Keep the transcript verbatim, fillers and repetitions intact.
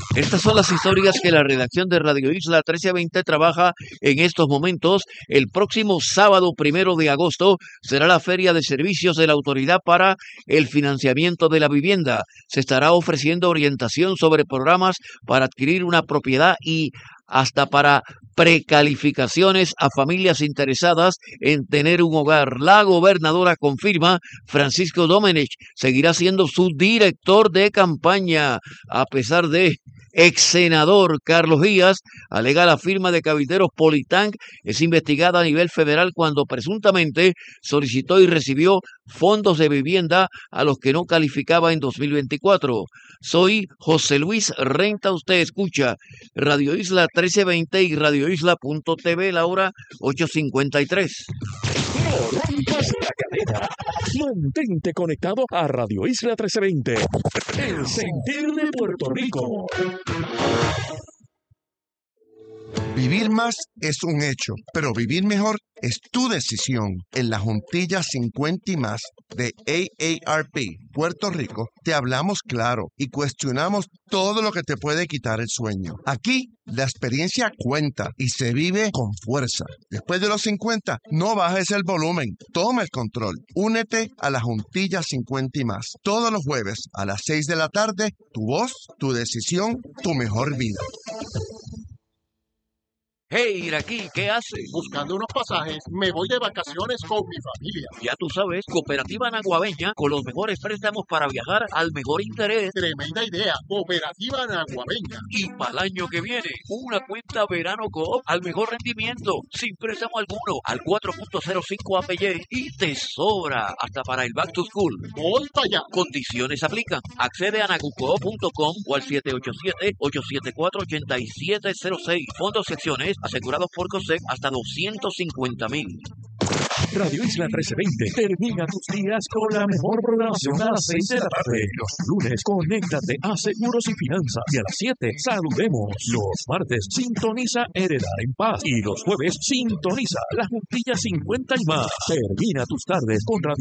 Estas son las historias que la redacción de Radio Isla mil trescientos veinte trabaja en estos momentos. El próximo sábado primero de agosto será la Feria de Servicios de la Autoridad para el Financiamiento de la Vivienda. Se estará ofreciendo orientación sobre programas para adquirir una propiedad y hasta para precalificaciones a familias interesadas en tener un hogar. La gobernadora confirma, Francisco Domenech seguirá siendo su director de campaña, a pesar de ex senador Carlos Díaz alega la firma de cabilderos Politank es investigada a nivel federal cuando presuntamente solicitó y recibió fondos de vivienda a los que no calificaba en dos mil veinticuatro. Soy José Luis Renta, usted escucha Radio Isla trece veinte y Radio Isla punto t v, la hora ocho cincuenta y tres. No rompas la cadena. Mantente conectado a Radio Isla trece veinte. El sentir de Puerto Rico. Vivir más es un hecho, pero vivir mejor es tu decisión. En la Juntilla cincuenta y más de A A R P Puerto Rico te hablamos claro y cuestionamos todo lo que te puede quitar el sueño. Aquí la experiencia cuenta y se vive con fuerza. Después de los cincuenta, no bajes el volumen, toma el control. Únete a la Juntilla cincuenta y más. Todos los jueves a las seis de la tarde, tu voz, tu decisión, tu mejor vida. Hey, Iraquí, ¿qué haces? Buscando unos pasajes, me voy de vacaciones con mi familia. Ya tú sabes, Cooperativa Naguabeña, con los mejores préstamos para viajar al mejor interés. Tremenda idea, Cooperativa Naguabeña. Y para el año que viene, una cuenta Verano Coop al mejor rendimiento, sin préstamo alguno, al cuatro punto cero cinco A P Y y te sobra hasta para el Back to School. Voy para allá. Condiciones aplican. Accede a nagucoop punto com o al siete ocho siete, ocho siete cuatro, ocho siete cero seis. Fondos secciones asegurados por COSEC hasta doscientos cincuenta mil. Radio Isla trece veinte termina tus días con la mejor programación a las seis de la tarde. Los lunes, conéctate a Seguros y Finanzas. Y a las siete, saludemos. Los martes, sintoniza Heredar en Paz. Y los jueves, sintoniza la Juntilla cincuenta y más. Termina tus tardes con Radio